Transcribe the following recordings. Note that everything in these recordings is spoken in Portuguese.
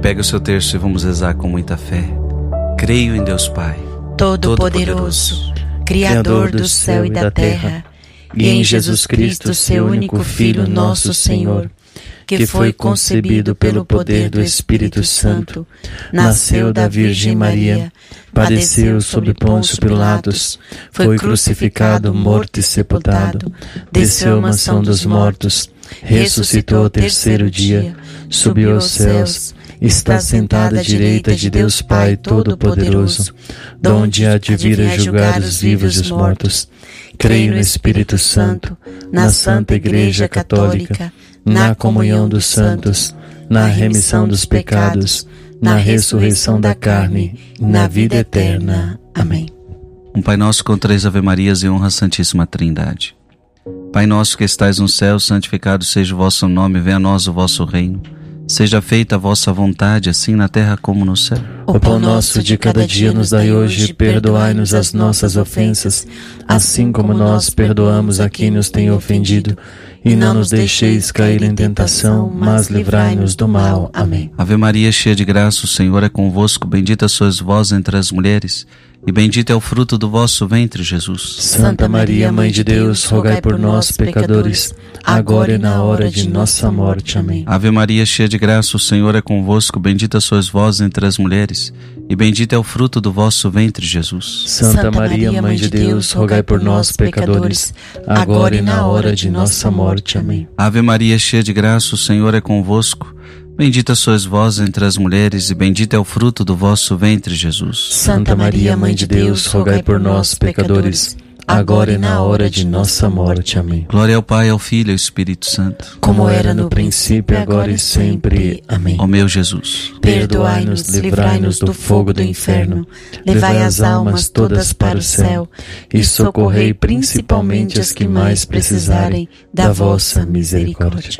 Pegue o seu terço e vamos rezar com muita fé. Creio em Deus Pai, Todo-Poderoso, Criador do céu e da terra, e em Jesus Cristo, seu único Filho, nosso Senhor, que foi concebido pelo poder do Espírito Santo, nasceu da Virgem Maria, padeceu sob Pôncio Pilatos, foi crucificado, morto e sepultado, desceu à mansão dos mortos, ressuscitou ao terceiro dia, subiu aos céus, está sentado à direita de Deus Pai Todo-Poderoso, donde há de vir a julgar os vivos e os mortos. Creio no Espírito Santo, na Santa Igreja Católica, na comunhão dos santos, na remissão dos pecados, na ressurreição da carne, na vida eterna. Amém. Um Pai Nosso com 3 Ave-Marias e honra a Santíssima Trindade. Pai nosso que estais no céu, santificado seja o vosso nome, venha a nós o vosso reino. Seja feita a vossa vontade, assim na terra como no céu. O pão nosso de cada dia nos dai hoje, perdoai-nos as nossas ofensas, assim como nós perdoamos a quem nos tem ofendido. E não nos deixeis cair em tentação, mas livrai-nos do mal. Amém. Ave Maria, cheia de graça, o Senhor é convosco, bendita sois vós entre as mulheres, e bendito é o fruto do vosso ventre, Jesus. Santa Maria, Mãe de Deus, rogai por nós, pecadores, agora e na hora de nossa morte. Amém. Ave Maria, cheia de graça, o Senhor é convosco, bendita sois vós entre as mulheres, e bendito é o fruto do vosso ventre, Jesus. Santa Maria, Mãe de Deus, rogai por nós, pecadores, agora e na hora de nossa morte. Amém. Ave Maria, cheia de graça, o Senhor é convosco, bendita sois vós entre as mulheres, e bendito é o fruto do vosso ventre, Jesus. Santa Maria, Mãe de Deus, rogai por nós, pecadores, agora e na hora de nossa morte. Amém. Glória ao Pai, ao Filho e ao Espírito Santo, como era no princípio, agora e sempre. Amém. Ó meu Jesus, perdoai-nos, livrai-nos do fogo do inferno, levai as almas todas para o céu e socorrei principalmente as que mais precisarem da vossa misericórdia.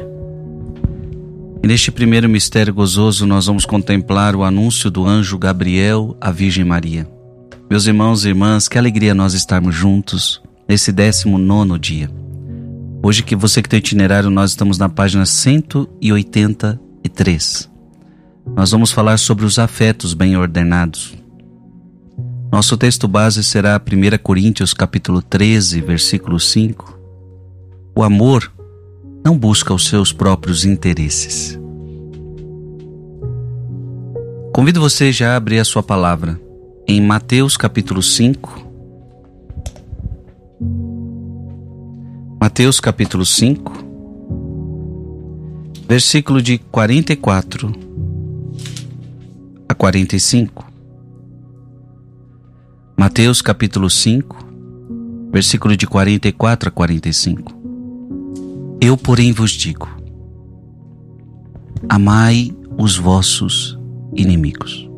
E neste primeiro mistério gozoso nós vamos contemplar o anúncio do anjo Gabriel à Virgem Maria. Meus irmãos e irmãs, que alegria nós estarmos juntos nesse 19º dia. Hoje, que você que tem itinerário, nós estamos na página 183. Nós vamos falar sobre os afetos bem ordenados. Nosso texto base será 1 Coríntios capítulo 13, versículo 5. O amor não busca os seus próprios interesses. Convido você já a abrir a sua palavra em Mateus capítulo 5. Mateus capítulo 5, versículo de 44 a 45. Mateus capítulo 5, versículo de 44 a 45. Eu, porém, vos digo: amai os vossos inimigos.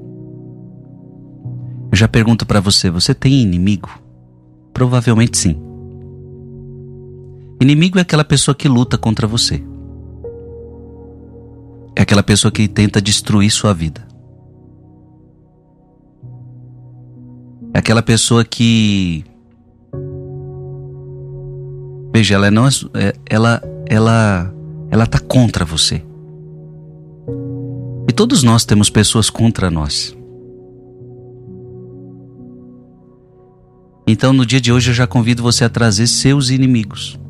Eu já pergunto para você, você tem inimigo? Provavelmente sim. Inimigo é aquela pessoa que luta contra você. É aquela pessoa que tenta destruir sua vida. É aquela pessoa que... Veja, ela não ela tá contra você. E todos nós temos pessoas contra nós. Então, no dia de hoje, eu já convido você a trazer seus inimigos.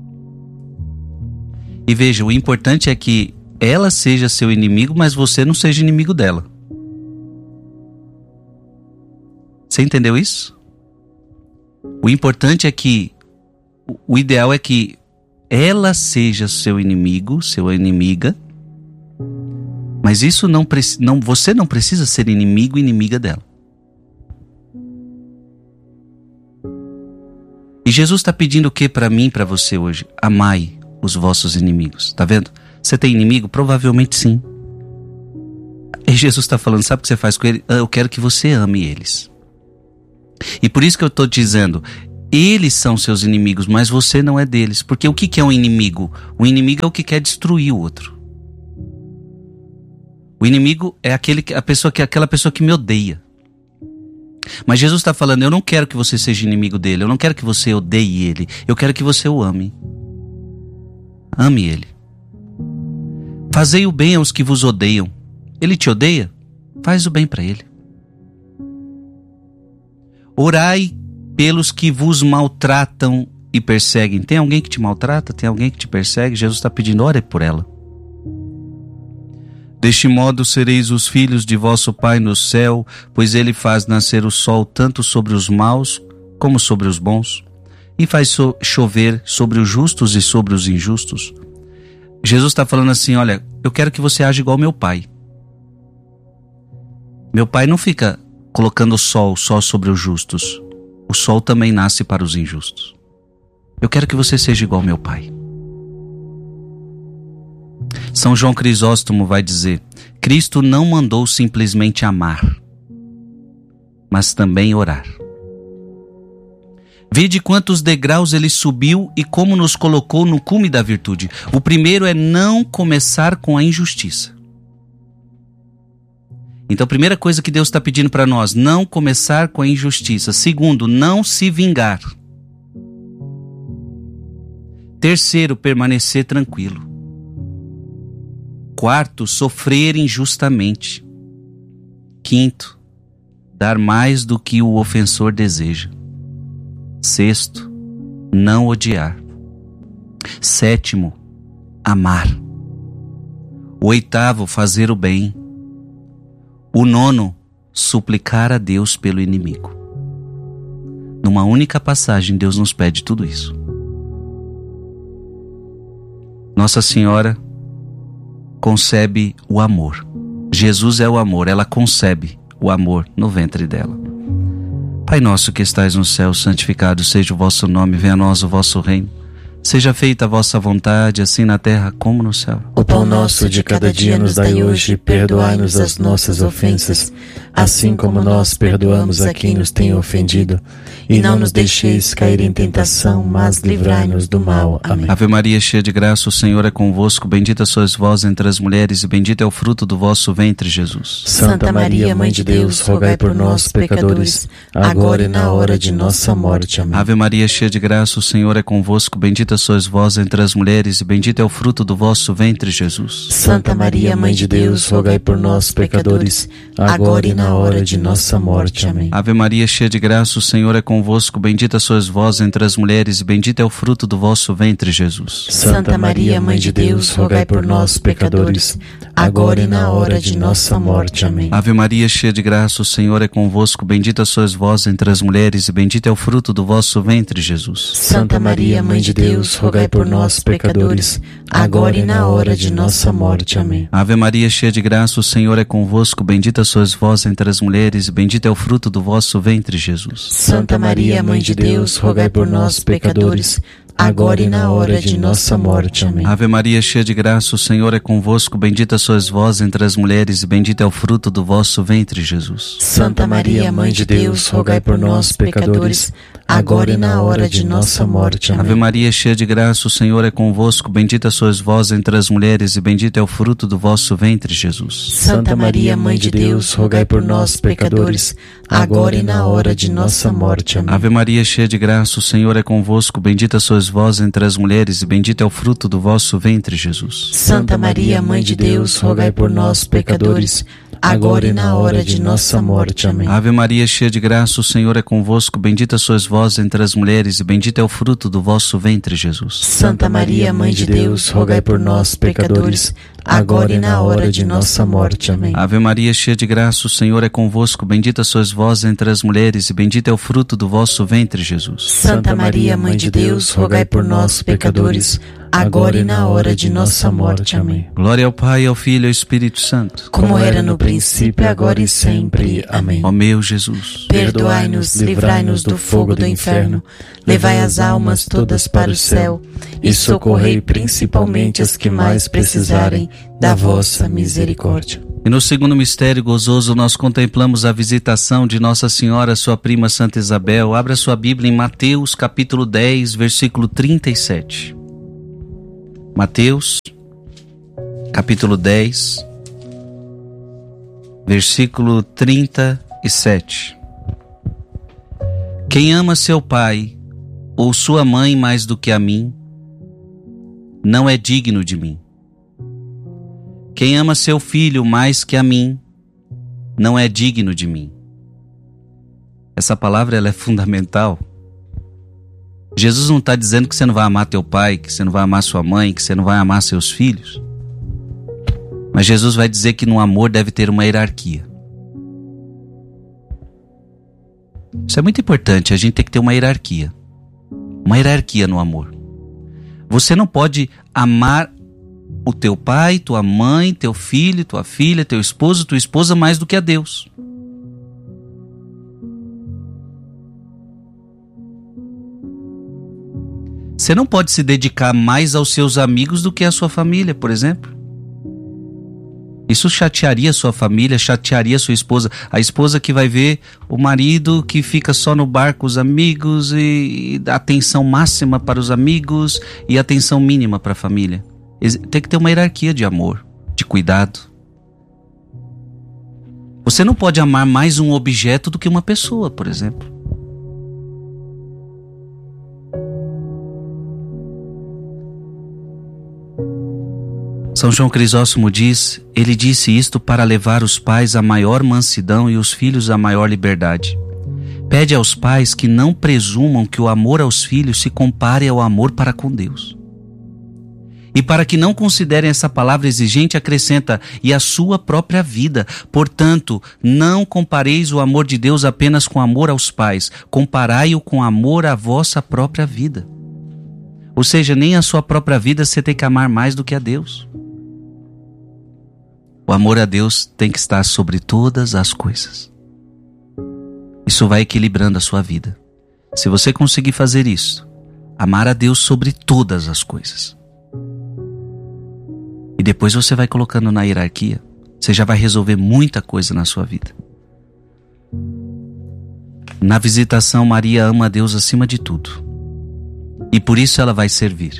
E veja, o importante é que ela seja seu inimigo, mas você não seja inimigo dela. Você entendeu isso? O importante é que, o ideal é que ela seja seu inimigo, sua inimiga, mas isso você não precisa ser inimigo e inimiga dela. E Jesus está pedindo o que para mim e para você hoje? Amai os vossos inimigos. Tá vendo? Você tem inimigo? Provavelmente sim. E Jesus está falando, sabe o que você faz com ele? Eu quero que você ame eles. E por isso que eu estou dizendo, eles são seus inimigos, mas você não é deles. Porque o que é um inimigo? O inimigo é o que quer destruir o outro. O inimigo é aquela pessoa que me odeia. Mas Jesus está falando, eu não quero que você seja inimigo dele, eu não quero que você odeie ele, eu quero que você o ame. Ame ele. Fazei o bem aos que vos odeiam, Ele te odeia? Faz o bem para ele. Orai pelos que vos maltratam e perseguem. Tem alguém que te maltrata? Tem alguém que te persegue? Jesus está pedindo, ore por ela. Deste modo sereis os filhos de vosso Pai no céu, pois ele faz nascer o sol tanto sobre os maus como sobre os bons, e faz chover sobre os justos e sobre os injustos. Jesus está falando assim, olha, eu quero que você age igual meu pai. Meu pai não fica colocando o sol só sobre os justos. O sol também nasce para os injustos. Eu quero que você seja igual meu pai. São João Crisóstomo vai dizer, Cristo não mandou simplesmente amar, mas também orar. Vede quantos degraus ele subiu e como nos colocou no cume da virtude. O primeiro é não começar com a injustiça. Então a primeira coisa que Deus está pedindo para nós, não começar com a injustiça. Segundo, não se vingar. Terceiro, permanecer tranquilo. Quarto, sofrer injustamente. Quinto, dar mais do que o ofensor deseja. Sexto, não odiar. Sétimo, amar. O oitavo, fazer o bem. O nono, suplicar a Deus pelo inimigo. Numa única passagem, Deus nos pede tudo isso. Nossa Senhora concebe o amor. Jesus é o amor, ela concebe o amor no ventre dela. Pai nosso que estais no céu, santificado seja o vosso nome, venha a nós o vosso reino. Seja feita a vossa vontade, assim na terra como no céu. O pão nosso de cada dia nos dai hoje, perdoai-nos as nossas ofensas, assim como nós perdoamos a quem nos tem ofendido. E não nos deixeis cair em tentação, mas livrai-nos do mal. Amém. Ave Maria, cheia de graça, o Senhor é convosco, bendita sois vós entre as mulheres, e bendito é o fruto do vosso ventre, Jesus. Santa Maria, Mãe de Deus, rogai por nós, pecadores, agora e na hora de nossa morte. Amém. Ave Maria, cheia de graça, o Senhor é convosco, bendita sois vós entre as mulheres, e bendito é o fruto do vosso ventre, Jesus. Santa Maria, Mãe de Deus, rogai por nós, pecadores, agora e na hora de nossa morte. Amém. Ave Maria, cheia de graça, o Senhor é convosco, bendita sois vós entre as mulheres, e bendito é o fruto do vosso ventre, Jesus. Santa Maria, Mãe de Deus, rogai por nós, pecadores, agora e na hora de nossa morte. Amém. Ave Maria, cheia de graça, o Senhor é convosco, bendita sois vós entre as mulheres, e bendito é o fruto do vosso ventre, Jesus. Santa Maria, Mãe de Deus, rogai por nós, pecadores, agora e na hora de nossa morte. Amém. Ave Maria, cheia de graça, o Senhor é convosco, bendita sois vós entre as mulheres, e bendito é o fruto do vosso ventre, Jesus. Santa Maria, Mãe de Deus, rogai por nós, pecadores, agora e na hora de nossa morte. Amém. Ave Maria, cheia de graça, o Senhor é convosco, bendita sois vós entre as mulheres, e bendito é o fruto do vosso ventre, Jesus. Santa Maria, Mãe de Deus, rogai por nós, pecadores, agora e na hora de nossa morte. Amém. Ave Maria, cheia de graça, o Senhor é convosco, bendita sois vós entre as mulheres, e bendito é o fruto do vosso ventre, Jesus. Santa Maria, Mãe de Deus, rogai por nós, pecadores, agora e na hora de nossa morte. Amém. Ave Maria, cheia de graça, o Senhor é convosco, bendita sois vós entre as mulheres, e bendito é o fruto do vosso ventre, Jesus. Santa Maria, Mãe de Deus, rogai por nós, pecadores, agora e na hora de nossa morte. Amém. Ave Maria, cheia de graça, o Senhor é convosco, bendita sois vós entre as mulheres, e bendito é o fruto do vosso ventre, Jesus. Santa Maria, Mãe de Deus, rogai por nós, pecadores, agora e na hora de nossa morte. Amém. Ave Maria, cheia de graça, o Senhor é convosco, bendita sois vós entre as mulheres, e bendito é o fruto do vosso ventre, Jesus. Santa Maria, Mãe de Deus, rogai por nós, pecadores, agora e na hora de nossa morte. Amém. Glória ao Pai, ao Filho e ao Espírito Santo, como era no princípio, agora e sempre. Amém. Ó meu Jesus, perdoai-nos, livrai-nos do fogo do inferno, levai as almas todas para o céu e socorrei principalmente as que mais precisarem da vossa misericórdia. E no segundo mistério gozoso nós contemplamos a visitação de Nossa Senhora, sua prima Santa Isabel. Abra sua Bíblia em Mateus capítulo 10, versículo 37. Mateus capítulo 10, versículo 37. Quem ama seu pai ou sua mãe mais do que a mim, não é digno de mim. Quem ama seu filho mais que a mim, não é digno de mim. Essa palavra ela é fundamental. Jesus não está dizendo que você não vai amar teu pai, que você não vai amar sua mãe, que você não vai amar seus filhos. Mas Jesus vai dizer que no amor deve ter uma hierarquia. Isso é muito importante, a gente tem que ter uma hierarquia. Uma hierarquia no amor. Você não pode amar o teu pai, tua mãe, teu filho, tua filha, teu esposo, tua esposa mais do que a Deus. Você não pode se dedicar mais aos seus amigos do que à sua família, por exemplo. Isso chatearia sua família, chatearia sua esposa. A esposa que vai ver o marido que fica só no bar com os amigos e atenção máxima para os amigos e atenção mínima para a família. Tem que ter uma hierarquia de amor, de cuidado. Você não pode amar mais um objeto do que uma pessoa, por exemplo. São João Crisóstomo diz, ele disse isto para levar os pais à maior mansidão e os filhos à maior liberdade. Pede aos pais que não presumam que o amor aos filhos se compare ao amor para com Deus. E para que não considerem essa palavra exigente, acrescenta, e a sua própria vida. Portanto, não compareis o amor de Deus apenas com amor aos pais, comparai-o com amor à vossa própria vida. Ou seja, nem a sua própria vida você tem que amar mais do que a Deus. O amor a Deus tem que estar sobre todas as coisas. Isso vai equilibrando a sua vida. Se você conseguir fazer isso, amar a Deus sobre todas as coisas. E depois você vai colocando na hierarquia, você já vai resolver muita coisa na sua vida. Na visitação, Maria ama a Deus acima de tudo. E por isso ela vai servir.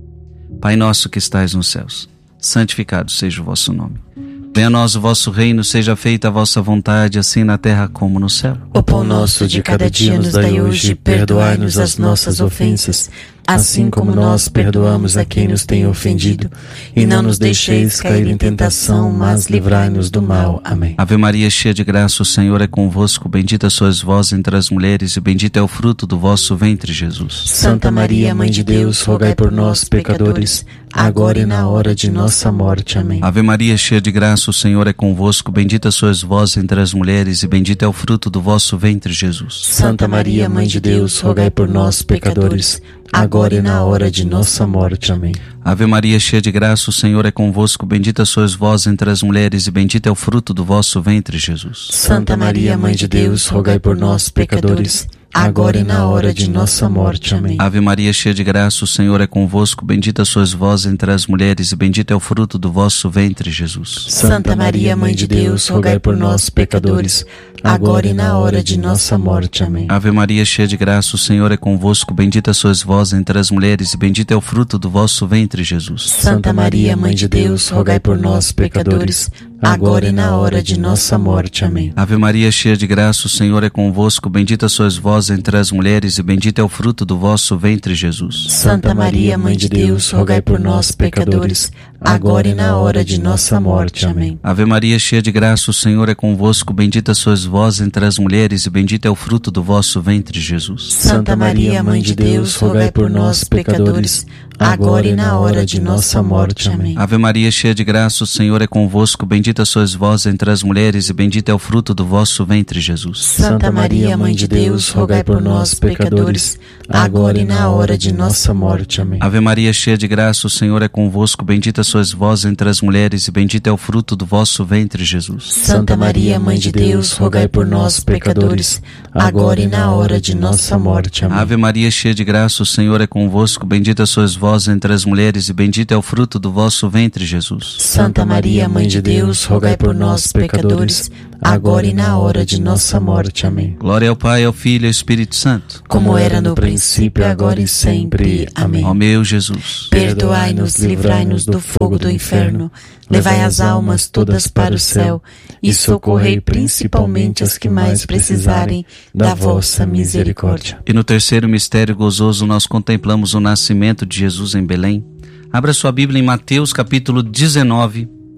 Pai nosso que estais nos céus, santificado seja o vosso nome. Venha a nós o vosso reino, seja feita a vossa vontade, assim na terra como no céu. O pão nosso de cada dia nos dai hoje, perdoai-nos as nossas ofensas, assim como nós perdoamos a quem nos tem ofendido. E não nos deixeis cair em tentação, mas livrai-nos do mal. Amém. Ave Maria, cheia de graça, o Senhor é convosco. Bendita sois vós entre as mulheres, e bendito é o fruto do vosso ventre, Jesus. Santa Maria, Mãe de Deus, rogai por nós, pecadores, agora e na hora de nossa morte. Amém. Ave Maria, cheia de graça, o Senhor é convosco. Bendita sois vós entre as mulheres, e bendito é o fruto do vosso ventre, Jesus. Santa Maria, Mãe de Deus, rogai por nós, pecadores, agora e na hora de nossa morte. Amém. Ave Maria, cheia de graça, o Senhor é convosco. Bendita sois vós entre as mulheres, e bendito é o fruto do vosso ventre, Jesus. Santa Maria, Mãe de Deus, rogai por nós, pecadores, agora e na hora de nossa morte. Amém. Ave Maria, cheia de graça, o Senhor é convosco. Bendita sois vós entre as mulheres, e bendito é o fruto do vosso ventre, Jesus. Santa Maria, Mãe de Deus, rogai por nós, pecadores, agora e na hora de nossa morte. Amém. Ave Maria, cheia de graça, o Senhor é convosco. Bendita sois vós entre as mulheres, e bendito é o fruto do vosso ventre, Jesus. Santa Maria, Mãe de Deus, rogai por nós, pecadores, agora e na hora de nossa morte. Amém. Ave Maria, cheia de graça, o Senhor é convosco. Bendita sois vós entre as mulheres, e bendito é o fruto do vosso ventre, Jesus. Santa Maria, Mãe de Deus, rogai por nós, pecadores, agora e na hora de nossa morte. Amém. Ave Maria, cheia de graça, o Senhor é convosco. Bendita sois vós entre as mulheres, e bendito é o fruto do vosso ventre, Jesus. Santa Maria, Mãe de Deus, rogai por nós, pecadores, agora e na hora de nossa morte. Amém. Ave Maria, cheia de graça, o Senhor é convosco. Bendita sois vós entre as mulheres, e bendito é o fruto do vosso ventre, Jesus. Santa Maria, Mãe de Deus, rogai por nós, pecadores, agora e na hora de nossa morte. Amém. Ave Maria, cheia de graça, o Senhor é convosco. Bendita sois vós entre as mulheres, e bendito é o fruto do vosso ventre, Jesus. Santa Maria, Mãe de Deus, rogai por nós, pecadores, agora e na hora de nossa morte. Amém. Ave Maria, cheia de graça, o Senhor é convosco. Bendita sois vós entre as mulheres, e bendito é o fruto do vosso ventre, Jesus. Santa Maria, Mãe de Deus, rogai por nós, pecadores, agora e na hora de nossa morte. Amém. Glória ao Pai, ao Filho e ao Espírito Santo, como era no princípio, agora e sempre. Amém. Ó meu Jesus, perdoai-nos, livrai-nos do fogo do inferno, levai as almas todas para o céu e socorrei principalmente as que mais precisarem da vossa misericórdia. E no terceiro mistério gozoso nós contemplamos o nascimento de Jesus em Belém. Abra sua Bíblia em Mateus capítulo 19,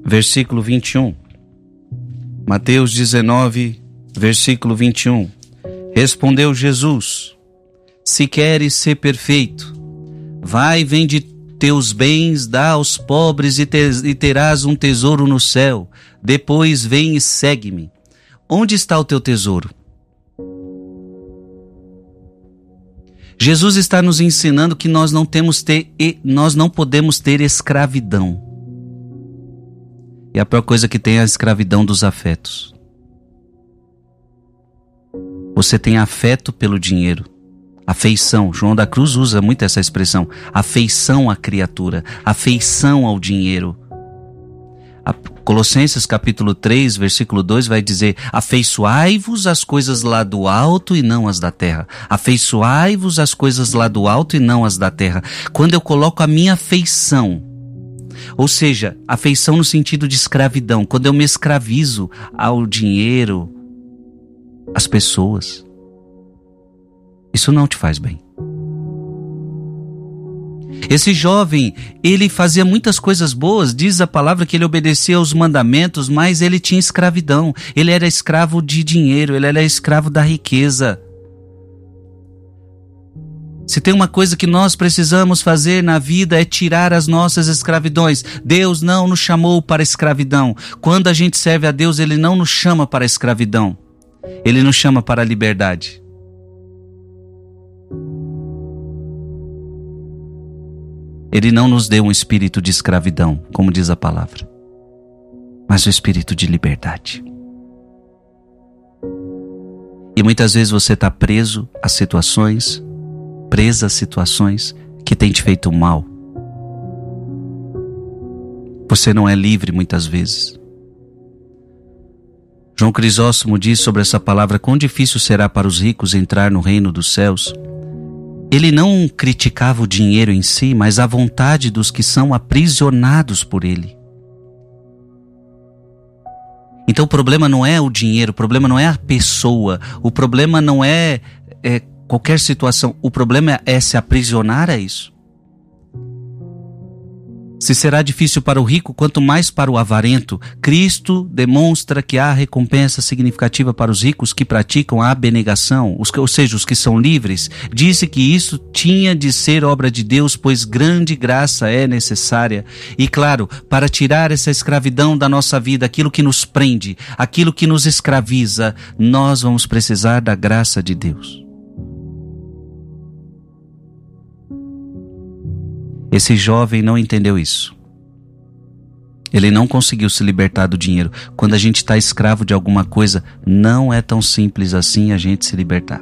versículo 21. Mateus 19, versículo 21. Respondeu Jesus: se queres ser perfeito, vai, vende teus bens, dá aos pobres e terás um tesouro no céu. Depois vem e segue-me. Onde está o teu tesouro? Jesus está nos ensinando que nós não podemos ter escravidão. E a pior coisa que tem é a escravidão dos afetos. Você tem afeto pelo dinheiro, afeição. João da Cruz usa muito essa expressão, afeição à criatura, afeição ao dinheiro. Colossenses capítulo 3, versículo 2 vai dizer: afeiçoai-vos às coisas lá do alto e não as da terra. Afeiçoai-vos às coisas lá do alto e não as da terra. Quando eu coloco a minha afeição, ou seja, afeição no sentido de escravidão, quando eu me escravizo ao dinheiro, às pessoas, isso não te faz bem. Esse jovem, ele fazia muitas coisas boas, diz a palavra que ele obedecia aos mandamentos, mas ele tinha escravidão. Ele era escravo de dinheiro, ele era escravo da riqueza. Se tem uma coisa que nós precisamos fazer na vida é tirar as nossas escravidões. Deus não nos chamou para a escravidão. Quando a gente serve a Deus, Ele não nos chama para a escravidão. Ele nos chama para a liberdade. Ele não nos deu um espírito de escravidão, como diz a palavra, mas um espírito de liberdade. E muitas vezes você está presa a situações que têm te feito mal. Você não é livre muitas vezes. João Crisóstomo diz sobre essa palavra: quão difícil será para os ricos entrar no reino dos céus. Ele não criticava o dinheiro em si, mas a vontade dos que são aprisionados por ele. Então o problema não é o dinheiro, o problema não é a pessoa, o problema não é qualquer situação, o problema é se aprisionar a isso. Se será difícil para o rico, quanto mais para o avarento. Cristo demonstra que há recompensa significativa para os ricos que praticam a abnegação, ou seja, os que são livres. Disse que isso tinha de ser obra de Deus, pois grande graça é necessária. E claro, para tirar essa escravidão da nossa vida, aquilo que nos prende, aquilo que nos escraviza, nós vamos precisar da graça de Deus. Esse jovem não entendeu isso. Ele não conseguiu se libertar do dinheiro. Quando a gente está escravo de alguma coisa, não é tão simples assim a gente se libertar.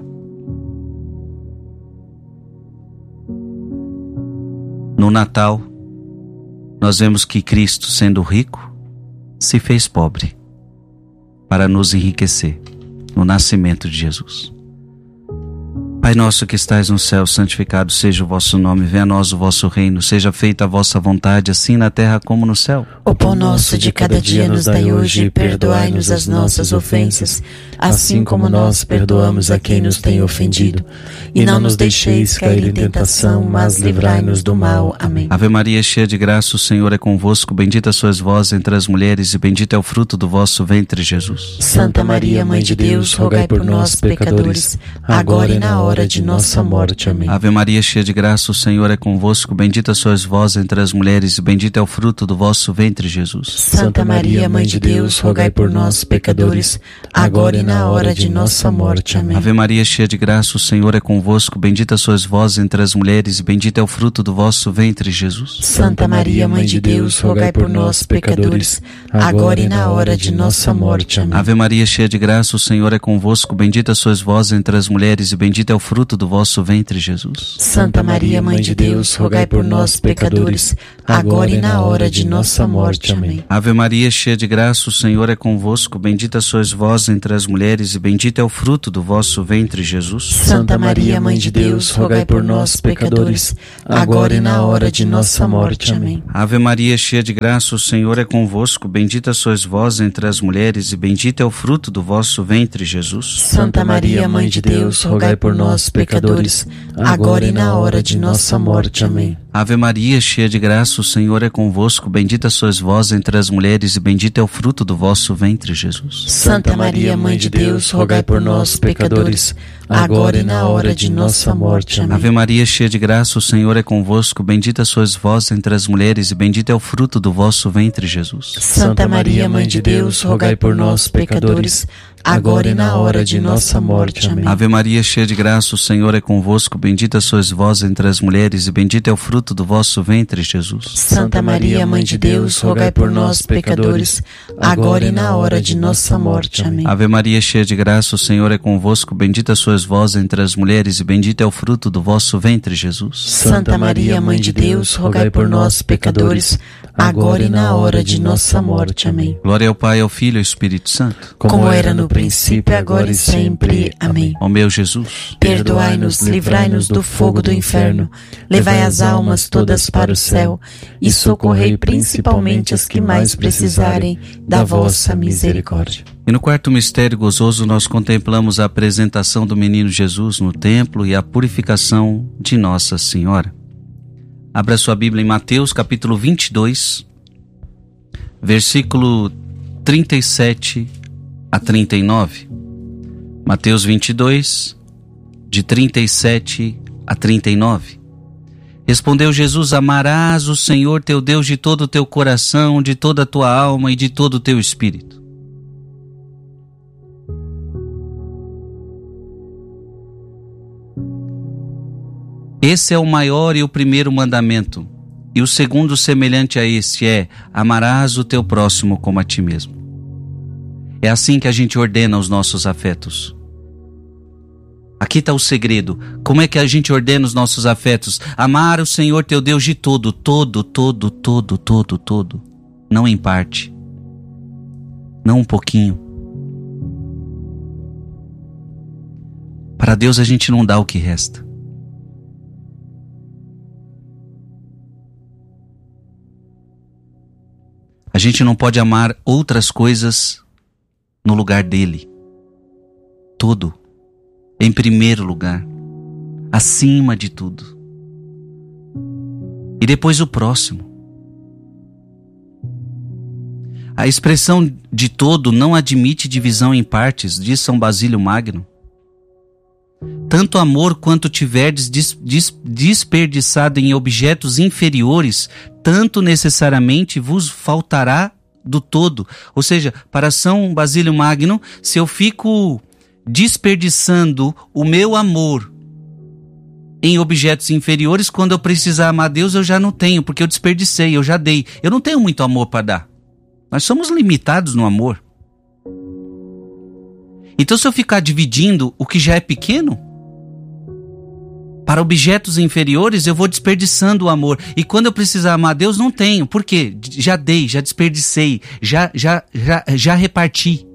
No Natal, nós vemos que Cristo, sendo rico, se fez pobre para nos enriquecer no nascimento de Jesus. Pai nosso que estais no céu, santificado seja o vosso nome, venha a nós o vosso reino, seja feita a vossa vontade, assim na terra como no céu. O pão nosso de cada dia nos dai hoje, e perdoai-nos as nossas ofensas, assim como nós perdoamos a quem nos tem ofendido. E não nos deixeis cair em tentação, mas livrai-nos do mal. Amém. Ave Maria, cheia de graça, o Senhor é convosco, bendita sois vós entre as mulheres, e bendito é o fruto do vosso ventre, Jesus. Santa Maria, Mãe de Deus, rogai por nós, pecadores, agora e na hora de nossa morte. Amém. Ave Maria, cheia de graça, o Senhor é convosco, bendita sois vós entre as mulheres, e bendito é o fruto do vosso ventre, Jesus. Santa Maria, Mãe de Deus, rogai por nós, pecadores, agora e na hora de nossa morte. Amém. Ave Maria, cheia de graça, o Senhor é convosco, bendita sois vós entre as mulheres, e bendito é o fruto do vosso ventre, Jesus. Santa Maria, Mãe de Deus, rogai por nós, pecadores, agora e na hora de nossa morte. Amém. Ave Maria, cheia de graça, o Senhor é convosco, bendita sois vós entre as mulheres, e bendito é o fruto do vosso ventre, Jesus. Santa Maria, Mãe de Deus, rogai por nós, pecadores, agora e na hora de nossa morte. Amém. Ave Maria, cheia de graça, o Senhor é convosco, bendita sois vós entre as mulheres, e bendito é o fruto do vosso ventre, Jesus. Santa Maria, Mãe de Deus, rogai por nós, pecadores, agora e na hora de nossa morte. Amém. Ave Maria, cheia de graça, o Senhor é convosco, bendita sois vós entre as mulheres, e bendito é o fruto do vosso ventre, Jesus. Santa Maria, Mãe de Deus, rogai por nós, pecadores, agora e na hora de nossa morte. Amém. Ave Maria, cheia de graça, o Senhor é convosco. Bendita sois vós entre as mulheres e bendito é o fruto do vosso ventre, Jesus. Santa Maria, Mãe de Deus, rogai por nós, pecadores, agora e na hora de nossa morte. Amém. Ave Maria, cheia de graça, o Senhor é convosco. Bendita sois vós entre as mulheres e bendito é o fruto do vosso ventre, Jesus. Santa Maria, Mãe de Deus, rogai por nós, pecadores, agora e na hora de nossa morte. Amém. Ave Maria, cheia de graça, o Senhor é convosco. Bendita sois vós entre as mulheres e bendito é o fruto do vosso ventre, Jesus. Santa Maria, Mãe de Deus, rogai por nós, pecadores, agora e na hora de nossa morte. Amém. Ave Maria, cheia de graça, o Senhor é convosco. Bendita sois vós entre as mulheres e bendito é o fruto do vosso ventre, Jesus. Santa Maria, Mãe de Deus, rogai por nós, pecadores, agora e na hora de nossa morte. Amém. Glória ao Pai, ao Filho e ao Espírito Santo, como era no princípio, agora e sempre. Amém. Ó meu Jesus, perdoai-nos, livrai-nos do fogo do inferno, levai as almas todas para o céu e socorrei principalmente as que mais precisarem da vossa misericórdia. E no quarto mistério gozoso nós contemplamos a apresentação do menino Jesus no templo e a purificação de Nossa Senhora. Abra sua Bíblia em Mateus capítulo 22, versículo 37 a 39. Mateus 22, de 37 a 39. Respondeu Jesus: amarás o Senhor teu Deus de todo o teu coração, de toda a tua alma e de todo o teu espírito. Esse é o maior e o primeiro mandamento. E o segundo semelhante a este é: amarás o teu próximo como a ti mesmo. É assim que a gente ordena os nossos afetos. Aqui está o segredo. Como é que a gente ordena os nossos afetos? Amar o Senhor teu Deus de todo. Não em parte. Não um pouquinho. Para Deus a gente não dá o que resta. A gente não pode amar outras coisas no lugar dele. Tudo. Em primeiro lugar. Acima de tudo. E depois o próximo. A expressão de todo não admite divisão em partes, diz São Basílio Magno. Tanto amor quanto tiverdes desperdiçado em objetos inferiores, tanto necessariamente vos faltará do todo. Ou seja, para São Basílio Magno, se eu fico desperdiçando o meu amor em objetos inferiores, quando eu precisar amar Deus, eu já não tenho, porque eu desperdicei, eu já dei. Eu não tenho muito amor para dar. Nós somos limitados no amor. Então, se eu ficar dividindo o que já é pequeno para objetos inferiores, eu vou desperdiçando o amor. E quando eu precisar amar Deus, não tenho. Por quê? Já dei, já desperdicei, já reparti.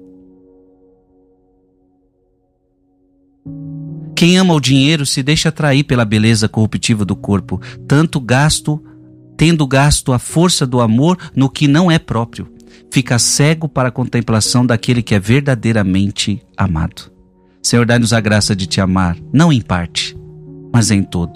Quem ama o dinheiro se deixa atrair pela beleza corruptível do corpo, tendo gasto a força do amor no que não é próprio. Fica cego para a contemplação daquele que é verdadeiramente amado. Senhor, dai-nos a graça de te amar, não em parte, mas em todo.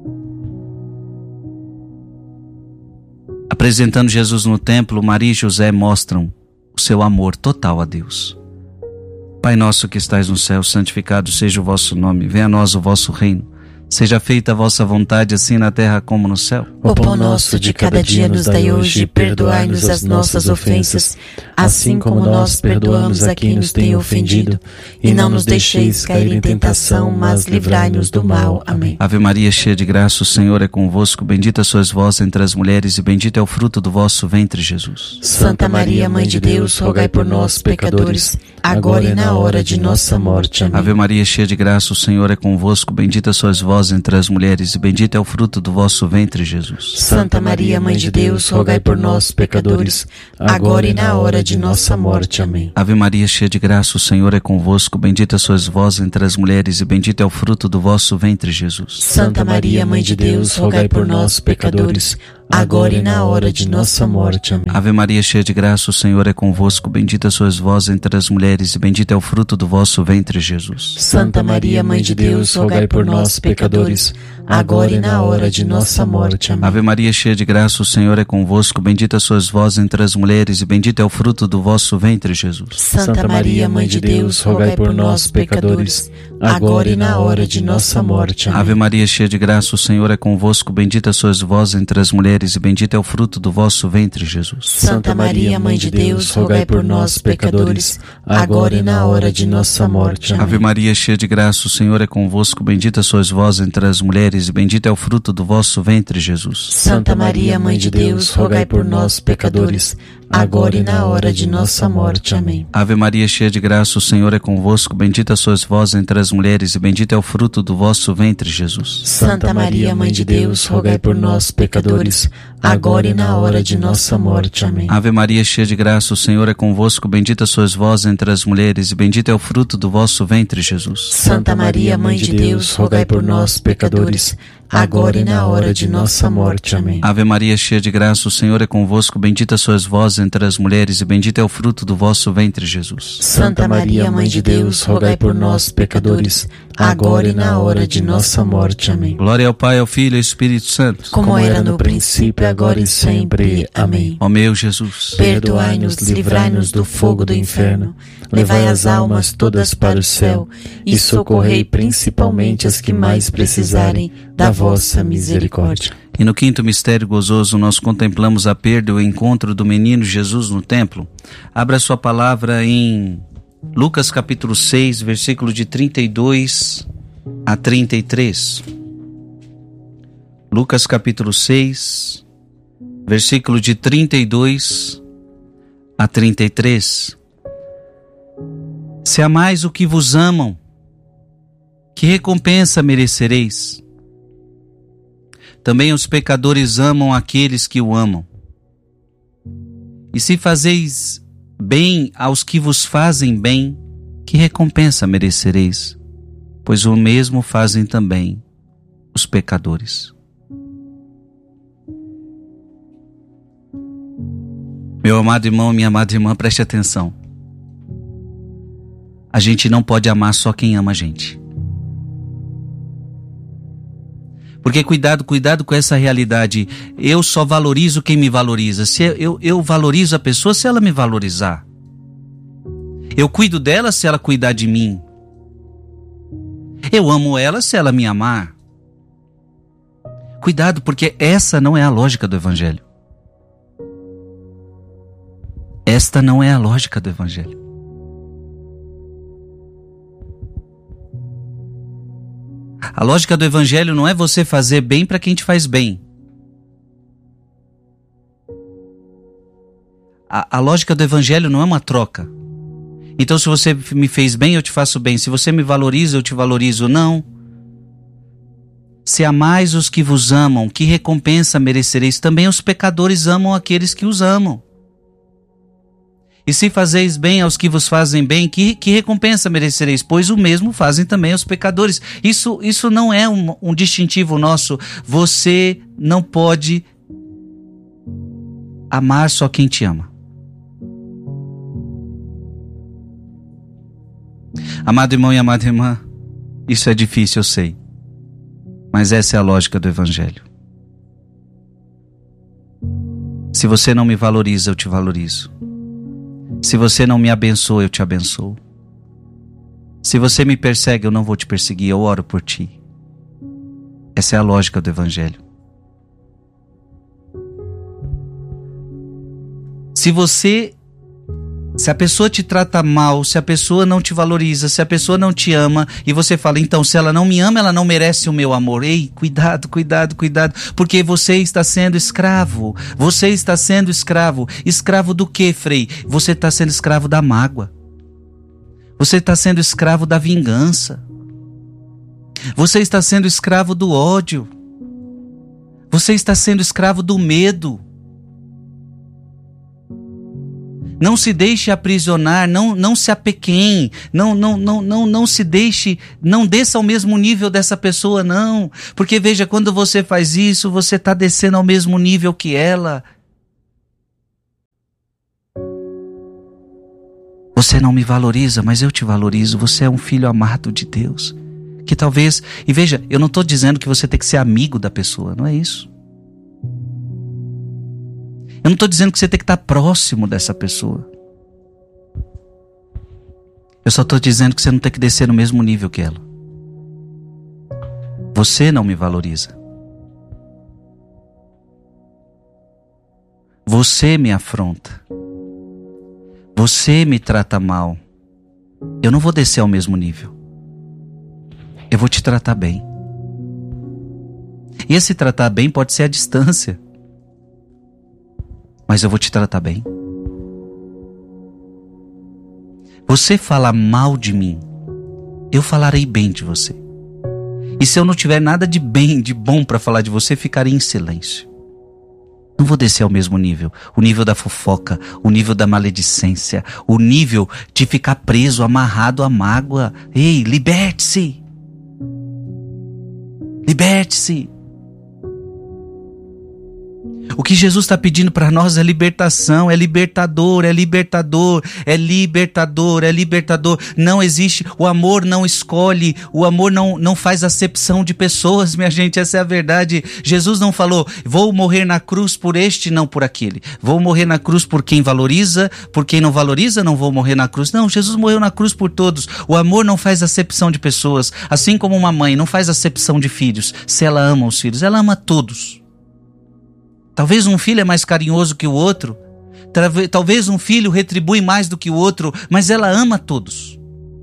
Apresentando Jesus no templo, Maria e José mostram o seu amor total a Deus. Pai nosso que estais no céu, santificado seja o vosso nome. Venha a nós o vosso reino. Seja feita a vossa vontade, assim na terra como no céu. O pão nosso de cada dia nos dai hoje, e perdoai-nos as nossas ofensas, assim como nós perdoamos a quem nos tem ofendido. E não nos deixeis cair em tentação, mas livrai-nos do mal. Amém. Ave Maria, cheia de graça, o Senhor é convosco. Bendita sois vós entre as mulheres, e bendito é o fruto do vosso ventre, Jesus. Santa Maria, Mãe de Deus, rogai por nós, pecadores, agora e na hora de nossa morte. Amém. Ave Maria, cheia de graça, o Senhor é convosco. Bendita sois vós entre as mulheres, e bendito é o fruto do vosso ventre, Jesus. Santa Maria, Mãe de Deus, rogai por nós, pecadores, agora e na hora de nossa morte. Amém. Ave Maria, cheia de graça, o Senhor é convosco. Bendita sois vós entre as mulheres, e bendito é o fruto do vosso ventre, Jesus. Santa Maria, Mãe de Deus, rogai por nós, pecadores, agora e na hora de nossa morte. Amém. Ave Maria, cheia de graça, o Senhor é convosco. Bendita sois vós entre as mulheres, e bendito é o fruto do vosso ventre, Jesus. Santa Maria, Mãe de Deus, rogai por nós, pecadores, agora e na hora de nossa morte. Amém. Ave Maria, cheia de graça, o Senhor é convosco. Bendita sois vós entre as mulheres, e bendito é o fruto do vosso ventre, Jesus. Santa Maria, Mãe de Deus, rogai por nós, pecadores, agora e na hora de nossa morte. Amém. Ave Maria, cheia de graça, o Senhor é convosco. Bendita sois vós entre as mulheres, e bendito é o fruto do vosso ventre, Jesus. Santa Maria, Mãe de Deus, rogai por nós, pecadores, agora e na hora de nossa morte. Amém. Ave Maria, cheia de graça, o Senhor é convosco. Bendita sois vós entre as mulheres, e bendito é o fruto do vosso ventre, Jesus. Santa Maria, Mãe de Deus, rogai por nós, pecadores, agora e na hora de nossa morte. Amém. Ave Maria, cheia de graça, o Senhor é convosco. Bendita sois vós entre as mulheres, e bendito é o fruto do vosso ventre, Jesus. Santa Maria, Mãe de Deus, rogai por nós, pecadores, agora e na hora de nossa morte. Amém. Ave Maria, cheia de graça, o Senhor é convosco. Bendita sois vós entre as mulheres, e bendito é o fruto do vosso ventre, Jesus. Santa Maria, Mãe de Deus, rogai por nós, pecadores, agora e na hora de nossa morte. Amém. Ave Maria, cheia de graça, o Senhor é convosco. Bendita sois vós entre as mulheres, e bendito é o fruto do vosso ventre, Jesus. Santa Maria, Mãe de Deus, rogai por nós, pecadores, agora e na hora de nossa morte. Amém. Glória ao Pai, ao Filho e ao Espírito Santo, como era no princípio, agora e sempre. Amém. Ó meu Jesus, perdoai-nos, livrai-nos do fogo do inferno, levai as almas todas para o céu e socorrei principalmente as que mais precisarem da vossa misericórdia. E no quinto mistério gozoso nós contemplamos a perda e o encontro do menino Jesus no templo. Abra sua palavra em Lucas capítulo 6, versículo de 32 a 33. Lucas capítulo 6, versículo de 32 a 33. Se amais o que vos amam, que recompensa merecereis? Também os pecadores amam aqueles que o amam. E se fazeis bem aos que vos fazem bem, que recompensa merecereis? Pois o mesmo fazem também os pecadores. Meu amado irmão, minha amada irmã, preste atenção. A gente não pode amar só quem ama a gente. Porque cuidado com essa realidade. Eu só valorizo quem me valoriza. Se eu valorizo a pessoa se ela me valorizar. Eu cuido dela se ela cuidar de mim. Eu amo ela se ela me amar. Cuidado, porque essa não é a lógica do Evangelho. Esta não é a lógica do Evangelho. A lógica do Evangelho não é você fazer bem para quem te faz bem. A lógica do Evangelho não é uma troca. Então, se você me fez bem, eu te faço bem. Se você me valoriza, eu te valorizo. Não. Se amais os que vos amam, que recompensa merecereis? Também os pecadores amam aqueles que os amam. E se fazeis bem aos que vos fazem bem, que recompensa merecereis? Pois o mesmo fazem também os pecadores. Isso não é um distintivo nosso. Você não pode amar só quem te ama. Amado irmão e amada irmã, isso é difícil, eu sei. Mas essa é a lógica do Evangelho. Se você não me valoriza, eu te valorizo. Se você não me abençoa, eu te abençoo. Se você me persegue, eu não vou te perseguir, eu oro por ti. Essa é a lógica do Evangelho. Se a pessoa te trata mal, se a pessoa não te valoriza, se a pessoa não te ama, e você fala, então, se ela não me ama, ela não merece o meu amor. Ei, cuidado, porque você está sendo escravo. Você está sendo escravo. Escravo do quê, Frei? Você está sendo escravo da mágoa. Você está sendo escravo da vingança. Você está sendo escravo do ódio. Você está sendo escravo do medo. Não se deixe aprisionar, não se apequene, não se deixe, não desça ao mesmo nível dessa pessoa, não. Porque veja, quando você faz isso, você está descendo ao mesmo nível que ela. Você não me valoriza, mas eu te valorizo. Você é um filho amado de Deus. Que talvez, e veja, eu não estou dizendo que você tem que ser amigo da pessoa, não é isso. Eu não estou dizendo que você tem que estar próximo dessa pessoa. Eu só estou dizendo que você não tem que descer no mesmo nível que ela. Você não me valoriza. Você me afronta. Você me trata mal. Eu não vou descer ao mesmo nível. Eu vou te tratar bem. E esse tratar bem pode ser à distância. Mas eu vou te tratar bem. Você fala mal de mim, eu falarei bem de você. E se eu não tiver nada de bem, de bom para falar de você, ficarei em silêncio. Não vou descer ao mesmo nível. O nível da fofoca, o nível da maledicência, o nível de ficar preso, amarrado à mágoa. Ei, liberte-se! Liberte-se! O que Jesus está pedindo para nós é libertação, é libertador, é libertador, é libertador, é libertador. Não existe, o amor não escolhe, o amor não faz acepção de pessoas, minha gente, essa é a verdade. Jesus não falou, vou morrer na cruz por este, não por aquele. Vou morrer na cruz por quem valoriza, por quem não valoriza, não vou morrer na cruz. Não, Jesus morreu na cruz por todos. O amor não faz acepção de pessoas, assim como uma mãe não faz acepção de filhos. Se ela ama os filhos, ela ama todos. Talvez um filho é mais carinhoso que o outro. Talvez um filho retribui mais do que o outro. Mas ela ama todos.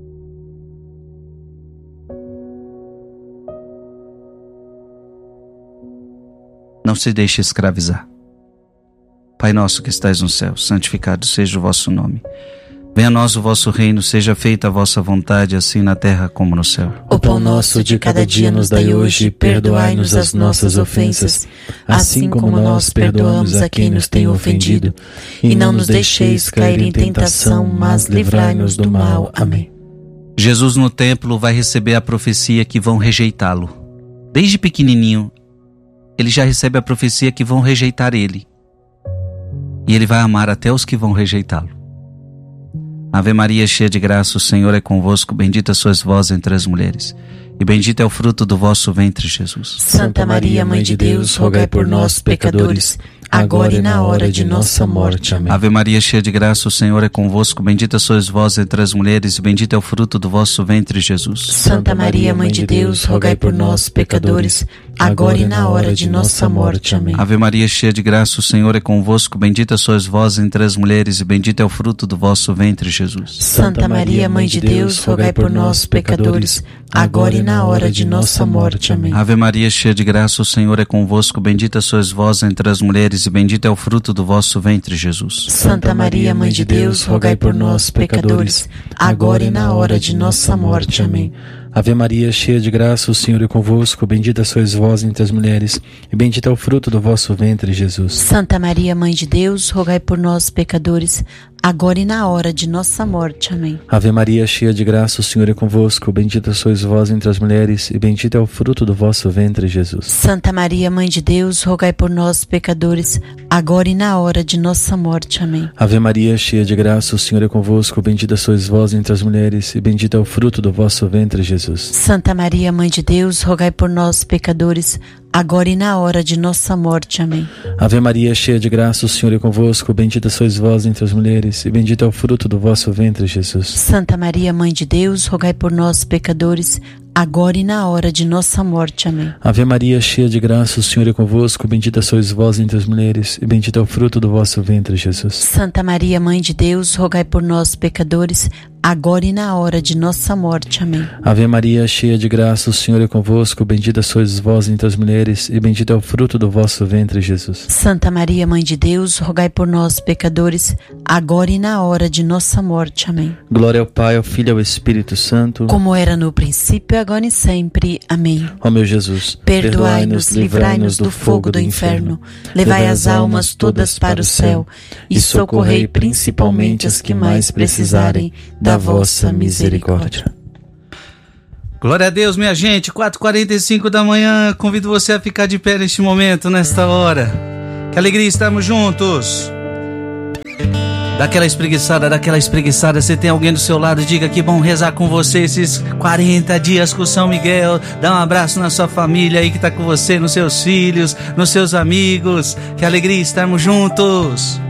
Não se deixe escravizar. Pai nosso que estais no céu, santificado seja o vosso nome. Venha a nós o vosso reino, seja feita a vossa vontade, assim na terra como no céu. O pão nosso de cada dia nos dai hoje, perdoai-nos as nossas ofensas, assim como nós perdoamos a quem nos tem ofendido. E não nos deixeis cair em tentação, mas livrai-nos do mal. Amém. Jesus no templo vai receber a profecia que vão rejeitá-lo. Desde pequenininho, ele já recebe a profecia que vão rejeitar ele. E ele vai amar até os que vão rejeitá-lo. Ave Maria, cheia de graça, o Senhor é convosco, bendita sois vós entre as mulheres, e bendito é o fruto do vosso ventre, Jesus. Santa Maria, Mãe de Deus, rogai por nós, pecadores, agora e na hora de nossa morte. Amém. Ave Maria, cheia de graça, o Senhor é convosco, bendita sois vós entre as mulheres, e bendito é o fruto do vosso ventre, Jesus. Santa Maria, Mãe de Deus, rogai por nós, pecadores, agora e na hora de nossa morte. Amém. Ave Maria, cheia de graça, o Senhor é convosco, bendita sois vós entre as mulheres, e bendito é o fruto do vosso ventre, Jesus. Santa Maria, Mãe de Deus, rogai por nós, pecadores, agora e na hora de nossa morte. Amém. Ave Maria, cheia de graça, o Senhor é convosco, bendita sois vós entre as mulheres, e bendito é o fruto do vosso ventre, Jesus. Santa Maria, Mãe de Deus, rogai por nós, pecadores, agora e na hora de nossa morte. Amém. Ave Maria, cheia de graça, o Senhor é convosco, bendita sois vós entre as mulheres, e bendito é o fruto do vosso ventre, Jesus. Santa Maria, Mãe de Deus, rogai por nós, pecadores, agora e na hora de nossa morte. Amém. Ave Maria, cheia de graça, o Senhor é convosco, bendita sois vós entre as mulheres, e bendito é o fruto do vosso ventre, Jesus. Santa Maria, Mãe de Deus, rogai por nós, pecadores, agora e na hora de nossa morte. Amém. Ave Maria, cheia de graça, o Senhor é convosco, bendita sois vós entre as mulheres, e bendito é o fruto do vosso ventre, Jesus. Santa Maria, Mãe de Deus, rogai por nós, pecadores, agora e na hora de nossa morte. Amém. Ave Maria, cheia de graça, o Senhor é convosco, bendita sois vós entre as mulheres, e bendito é o fruto do vosso ventre, Jesus. Santa Maria, Mãe de Deus, rogai por nós, pecadores, agora e na hora de nossa morte. Amém. Ave Maria, cheia de graça, o Senhor é convosco, bendita sois vós entre as mulheres, e bendito é o fruto do vosso ventre, Jesus. Santa Maria, Mãe de Deus, rogai por nós, pecadores, agora e na hora de nossa morte. Amém. Ave Maria, cheia de graça, o Senhor é convosco, bendita sois vós entre as mulheres, e bendito é o fruto do vosso ventre, Jesus. Santa Maria, Mãe de Deus, rogai por nós, pecadores, agora e na hora de nossa morte. Amém. Glória ao Pai, ao Filho e ao Espírito Santo, como era no princípio, agora e sempre. Amém. Ó meu Jesus, perdoai-nos, livrai-nos do fogo do inferno, levai as almas todas para o céu e socorrei principalmente as que mais precisarem da vossa misericórdia. Glória a Deus, minha gente, 4h45 da manhã, convido você a ficar de pé neste momento, nesta hora. Que alegria estarmos juntos. Dá aquela espreguiçada, você tem alguém do seu lado, diga que bom rezar com você esses 40 dias com São Miguel. Dá um abraço na sua família aí que está com você, nos seus filhos, nos seus amigos. Que alegria estarmos juntos.